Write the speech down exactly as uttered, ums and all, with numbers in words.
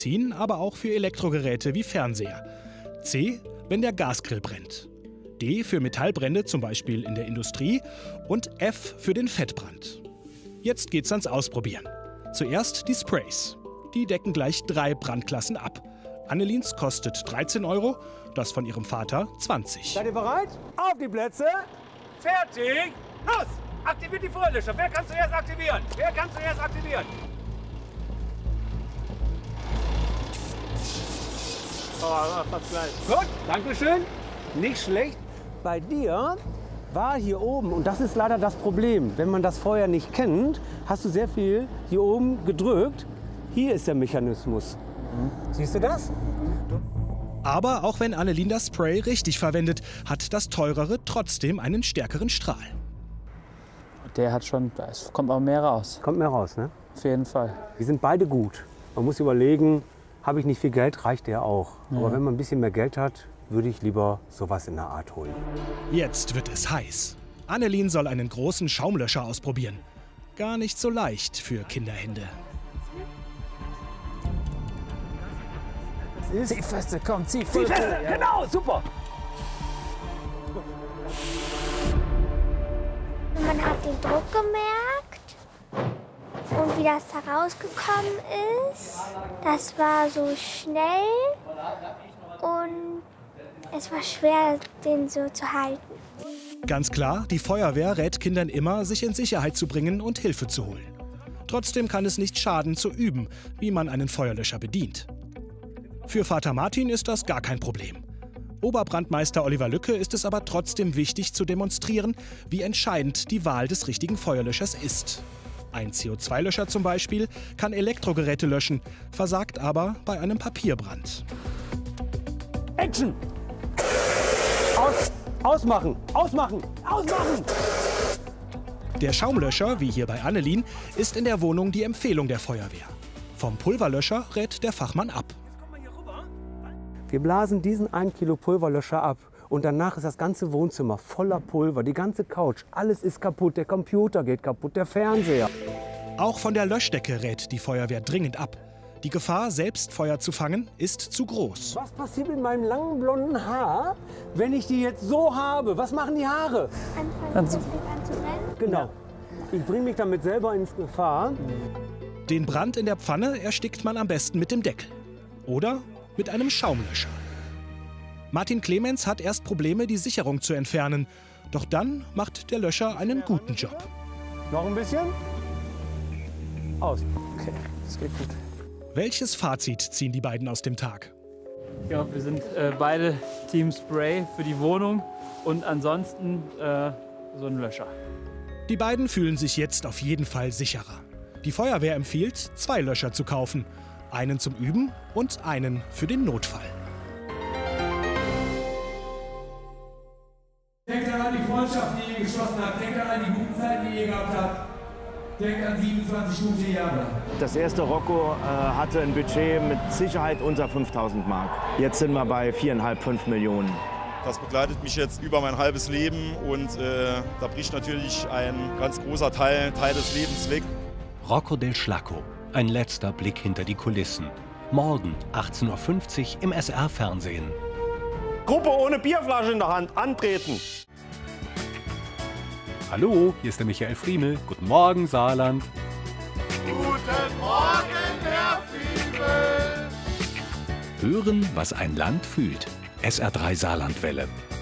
aber auch für Elektrogeräte wie Fernseher. C, wenn der Gasgrill brennt. D für Metallbrände, zum Beispiel in der Industrie. Und F für den Fettbrand. Jetzt geht's ans Ausprobieren. Zuerst die Sprays. Die decken gleich drei Brandklassen ab. Anneliens kostet dreizehn Euro, das von ihrem Vater zwanzig. Seid ihr bereit? Auf die Plätze! Fertig! Los! Aktiviert die Feuerlöscher. Wer kann zuerst aktivieren? Wer kann zuerst aktivieren? Oh, fast gleich. Gut, Dankeschön. Nicht schlecht. Bei dir war hier oben, und das ist leider das Problem, wenn man das Feuer nicht kennt, hast du sehr viel hier oben gedrückt. Hier ist der Mechanismus. Mhm. Siehst du das? Aber auch wenn Annelien das Spray richtig verwendet, hat das teurere trotzdem einen stärkeren Strahl. Der hat schon, es kommt auch mehr raus. Kommt mehr raus, ne? Auf jeden Fall. Die sind beide gut. Man muss überlegen, habe ich nicht viel Geld, reicht der auch. Ja. Aber wenn man ein bisschen mehr Geld hat, würde ich lieber sowas in der Art holen. Jetzt wird es heiß. Annelien soll einen großen Schaumlöscher ausprobieren. Gar nicht so leicht für Kinderhände. Zieh feste, komm, zieh Zieh feste, ja. Genau, super. Man hat den Druck gemerkt und wie das da rausgekommen ist. Das war so schnell und es war schwer, den so zu halten. Ganz klar, die Feuerwehr rät Kindern immer, sich in Sicherheit zu bringen und Hilfe zu holen. Trotzdem kann es nicht schaden, zu üben, wie man einen Feuerlöscher bedient. Für Vater Martin ist das gar kein Problem. Oberbrandmeister Oliver Lücke ist es aber trotzdem wichtig zu demonstrieren, wie entscheidend die Wahl des richtigen Feuerlöschers ist. Ein C O zwei Löscher zum Beispiel kann Elektrogeräte löschen, versagt aber bei einem Papierbrand. Action! Aus, ausmachen, ausmachen, ausmachen! Der Schaumlöscher, wie hier bei Annelien, ist in der Wohnung die Empfehlung der Feuerwehr. Vom Pulverlöscher rät der Fachmann ab. Wir blasen diesen ein Kilo Pulverlöscher ab und danach ist das ganze Wohnzimmer voller Pulver, die ganze Couch, alles ist kaputt, der Computer geht kaputt, der Fernseher. Auch von der Löschdecke rät die Feuerwehr dringend ab. Die Gefahr, selbst Feuer zu fangen, ist zu groß. Was passiert mit meinem langen blonden Haar, wenn ich die jetzt so habe? Was machen die Haare? Anfangen, das fängt an zu brennen. Genau. Ich bringe mich damit selber in Gefahr. Den Brand in der Pfanne erstickt man am besten mit dem Deckel. Oder mit einem Schaumlöscher. Martin Clemens hat erst Probleme, die Sicherung zu entfernen. Doch dann macht der Löscher einen guten Job. Noch ein bisschen? Aus. Okay, das geht gut. Welches Fazit ziehen die beiden aus dem Tag? Ja, wir sind äh, beide Team Spray für die Wohnung und ansonsten äh, so ein Löscher. Die beiden fühlen sich jetzt auf jeden Fall sicherer. Die Feuerwehr empfiehlt, zwei Löscher zu kaufen. Einen zum Üben und einen für den Notfall. Denkt an die Freundschaften, die ihr geschlossen habt. Denkt an die guten Zeiten, die ihr gehabt habt. Denkt an siebenundzwanzig gute Jahre. Das erste Rocco äh, hatte ein Budget mit Sicherheit unter fünftausend Mark. Jetzt sind wir bei viereinhalb, fünf Millionen. Das begleitet mich jetzt über mein halbes Leben und äh, da bricht natürlich ein ganz großer Teil, Teil des Lebens weg. Rocco del Schlacco. Ein letzter Blick hinter die Kulissen. Morgen achtzehn Uhr fünfzig im S R-Fernsehen. Gruppe ohne Bierflasche in der Hand, antreten! Hallo, hier ist der Michael Friemel. Guten Morgen, Saarland. Guten Morgen, Herr Friemel. Hören, was ein Land fühlt. S R drei Saarlandwelle.